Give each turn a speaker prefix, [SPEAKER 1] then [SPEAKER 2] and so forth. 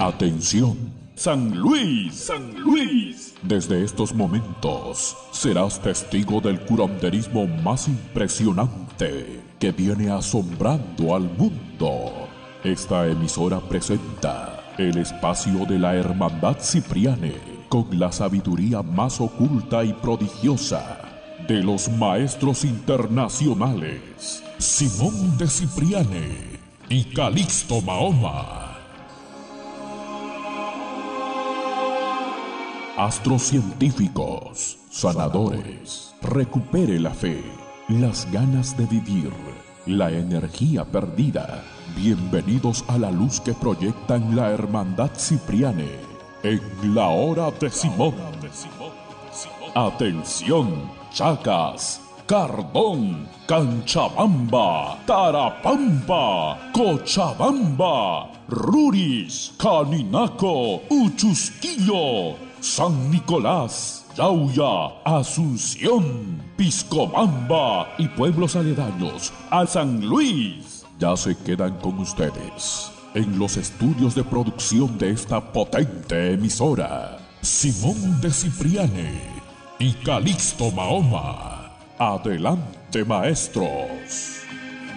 [SPEAKER 1] Atención, San Luis, San Luis. Desde estos momentos serás testigo del curanderismo más impresionante que viene asombrando al mundo. Esta emisora presenta el espacio de la Hermandad Cipriane con la sabiduría más oculta y prodigiosa de los maestros internacionales Simón de Cipriane y Calixto Mahoma. Astrocientíficos, sanadores, recupere la fe, las ganas de vivir, la energía perdida. Bienvenidos a la luz que proyectan la Hermandad Cipriane en la hora de Simón. Atención, Chacas, Cardón, Canchabamba, Tarapampa, Cochabamba, Ruris, Caninaco, Uchusquillo, San Nicolás, Yauya, Asunción, Piscobamba y pueblos aledaños a San Luis. Ya se quedan con ustedes en los estudios de producción de esta potente emisora, Simón de Cipriane y Calixto Mahoma. Adelante, maestros.